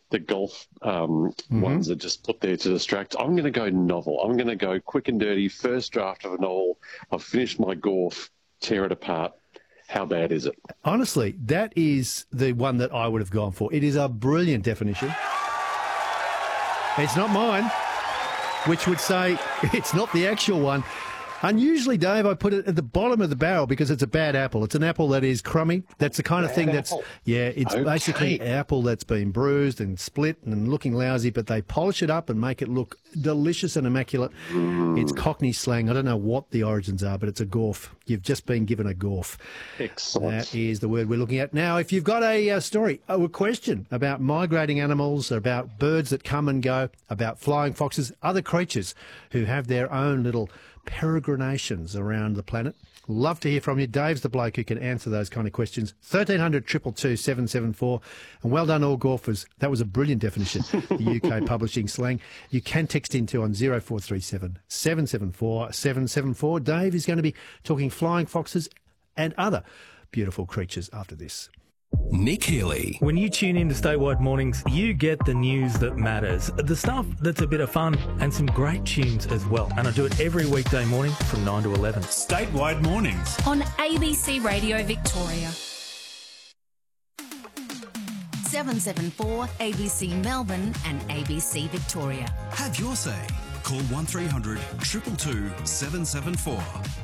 golf ones are just put there to distract. I'm going to go novel. I'm going to go quick and dirty, first draft of a novel. I've finished my golf, tear it apart. How bad is it? Honestly, that is the one that I would have gone for. It is a brilliant definition. It's not mine, which would say it's not the actual one. Unusually, Dave, I put it at the bottom of the barrel because it's a bad apple. It's an apple that is crummy. That's the kind of thing that's, it's basically an apple that's been bruised and split and looking lousy, but they polish it up and make it look delicious and immaculate. It's Cockney slang. I don't know what the origins are, but it's a gorf. You've just been given a gorf. Excellent. That is the word we're looking at. Now, if you've got a story, a question about migrating animals, about birds that come and go, about flying foxes, other creatures who have their own little peregrinations around the planet. Love to hear from you. Dave's the bloke who can answer those kind of questions. 1300 222 774. And well done, all golfers. That was a brilliant definition, the UK publishing slang. You can text into on 0437 774 774. Dave is going to be talking flying foxes and other beautiful creatures after this. Nick Healy. When you tune in to Statewide Mornings, you get the news that matters, the stuff that's a bit of fun, and some great tunes as well. And I do it every weekday morning from 9 to 11. Statewide Mornings on ABC Radio Victoria. 774 ABC Melbourne and ABC Victoria. Have your say. Call 1300 222 774.